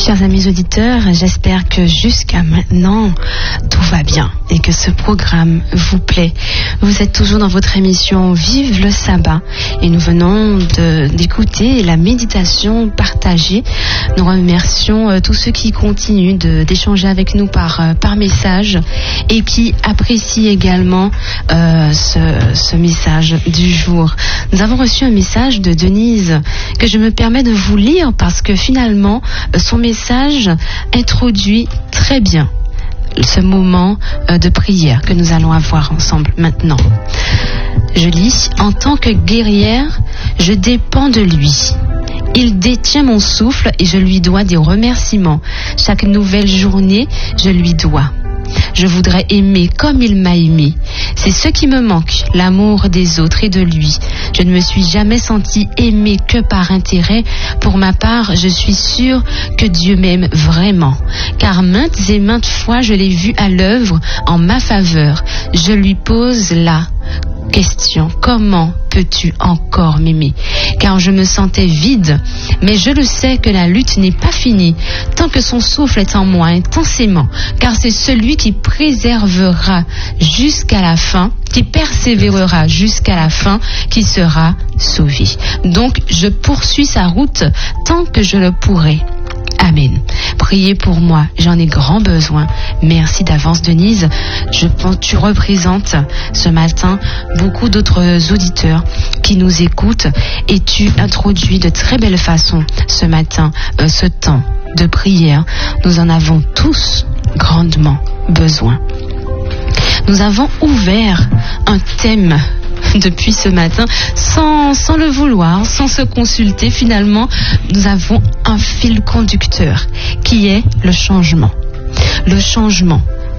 Chers amis auditeurs, j'espère que jusqu'à maintenant, tout va bien et que ce programme vous plaît. Vous êtes toujours dans votre émission Vive le sabbat et nous venons d'écouter la méditation partagée. Nous remercions tous ceux qui continuent d'échanger avec nous par message et qui apprécient également ce message du jour. Nous avons reçu un message de Denise que je me permets de vous lire parce que finalement, son message introduit très bien ce moment de prière que nous allons avoir ensemble maintenant. Je lis: en tant que guerrière, je dépends de lui. Il détient mon souffle et je lui dois des remerciements. Chaque nouvelle journée, je lui dois. Je voudrais aimer comme il m'a aimé. C'est ce qui me manque, l'amour des autres et de lui. Je ne me suis jamais sentie aimée que par intérêt. Pour ma part, je suis sûre que Dieu m'aime vraiment. Car maintes et maintes fois, je l'ai vu à l'œuvre en ma faveur. Je lui pose la question: comment peux-tu encore m'aimer? Car je me sentais vide, mais je le sais que la lutte n'est pas finie tant que son souffle est en moi intensément, car c'est celui qui préservera jusqu'à la fin, qui persévérera jusqu'à la fin, qui sera sauvé. Donc je poursuis sa route tant que je le pourrai. Amen. Priez pour moi, j'en ai grand besoin. Merci d'avance, Denise. Je pense que tu représentes ce matin beaucoup d'autres auditeurs qui nous écoutent et tu introduis de très belle façon ce matin ce temps de prière. Nous en avons tous grandement besoin. Nous avons ouvert un thème depuis ce matin, sans le vouloir, sans se consulter. Finalement, nous avons un fil conducteur qui est le changement. Le changement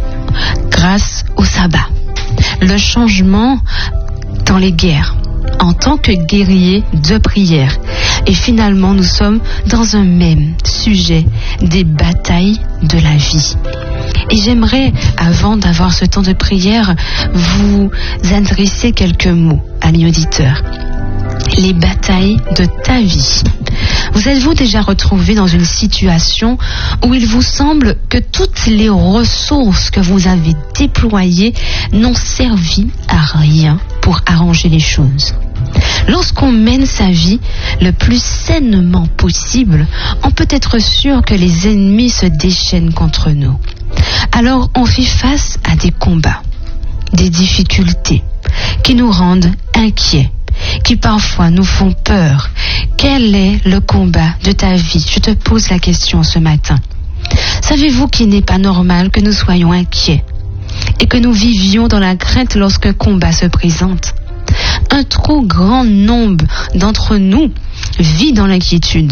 grâce au sabbat. Le changement dans les guerres, en tant que guerrier de prière. Et finalement, nous sommes dans un même sujet, des batailles de la vie. Et j'aimerais, avant d'avoir ce temps de prière, vous adresser quelques mots, amis auditeurs. Les batailles de ta vie. Vous êtes-vous déjà retrouvé dans une situation où il vous semble que toutes les ressources que vous avez déployées n'ont servi à rien pour arranger les choses? Lorsqu'on mène sa vie le plus sainement possible, on peut être sûr que les ennemis se déchaînent contre nous. Alors on fait face à des combats, des difficultés qui nous rendent inquiets, qui parfois nous font peur. Quel est le combat de ta vie? Je te pose la question ce matin. Savez-vous qu'il n'est pas normal que nous soyons inquiets et que nous vivions dans la crainte lorsqu'un combat se présente? Un trop grand nombre d'entre nous vit dans l'inquiétude.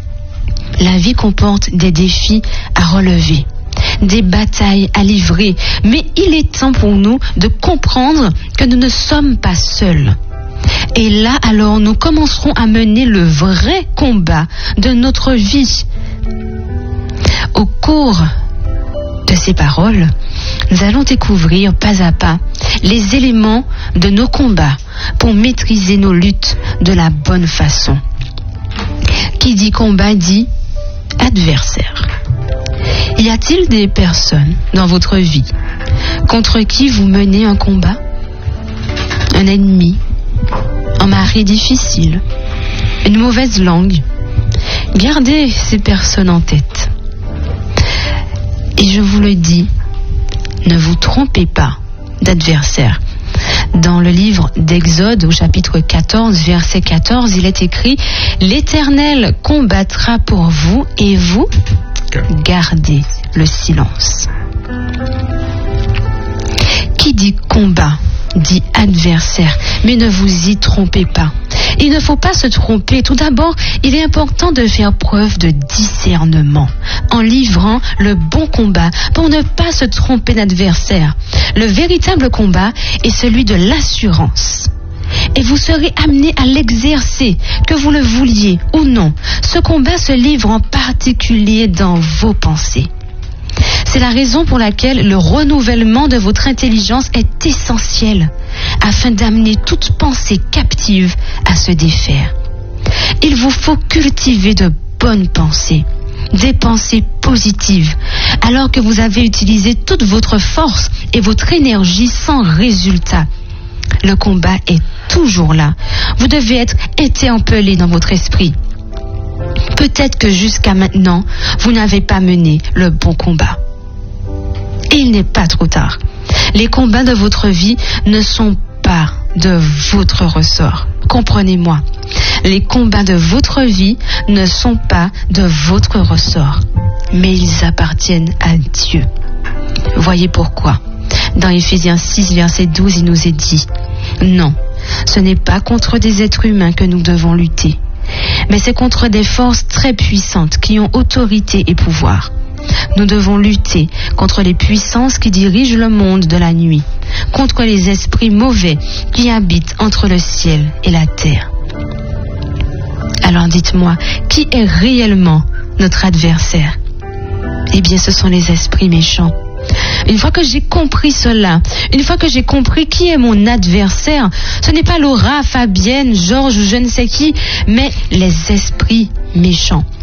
La vie comporte des défis à relever, des batailles à livrer, mais il est temps pour nous de comprendre que nous ne sommes pas seuls. Et là, alors, nous commencerons à mener le vrai combat de notre vie. Au cours de ces paroles, nous allons découvrir pas à pas les éléments de nos combats pour maîtriser nos luttes de la bonne façon. Qui dit combat dit adversaire. Y a-t-il des personnes dans votre vie contre qui vous menez un combat? Un ennemi, un mari difficile, une mauvaise langue? Gardez ces personnes en tête. Et je vous le dis, ne vous trompez pas d'adversaire. Dans le livre d'Exode, au chapitre 14, verset 14, il est écrit: l'Éternel combattra pour vous et vous gardez le silence. Qui dit combat dit adversaire, mais ne vous y trompez pas. Il ne faut pas se tromper. Tout d'abord, il est important de faire preuve de discernement en livrant le bon combat pour ne pas se tromper d'adversaire. Le véritable combat est celui de l'assurance. Et vous serez amené à l'exercer, que vous le vouliez ou non. Ce combat se livre en particulier dans vos pensées. C'est la raison pour laquelle le renouvellement de votre intelligence est essentiel, afin d'amener toute pensée captive à se défaire. Il vous faut cultiver de bonnes pensées. des pensées positives, alors que vous avez utilisé toute votre force et votre énergie sans résultat. Le combat est toujours là. Vous devez être interpellé dans votre esprit. Peut-être que jusqu'à maintenant, vous n'avez pas mené le bon combat. Et il n'est pas trop tard. Les combats de votre vie ne sont pas de votre ressort. Comprenez-moi. Les combats de votre vie ne sont pas de votre ressort, mais ils appartiennent à Dieu. Voyez pourquoi. Dans Éphésiens 6, verset 12, il nous est dit « Non, ce n'est pas contre des êtres humains que nous devons lutter, mais c'est contre des forces très puissantes qui ont autorité et pouvoir. Nous devons lutter contre les puissances qui dirigent le monde de la nuit, contre les esprits mauvais qui habitent entre le ciel et la terre. » Alors dites-moi, qui est réellement notre adversaire? Eh bien, ce sont les esprits méchants. Une fois que j'ai compris cela, une fois que j'ai compris qui est mon adversaire, ce n'est pas Laura, Fabienne, Georges ou je ne sais qui, mais les esprits méchants.